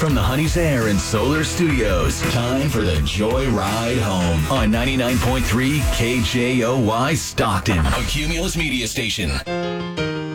from the Honey's Air and Solar Studios. Time for the Joy Ride Home on 99.3 KJOY Stockton, a Cumulus media station.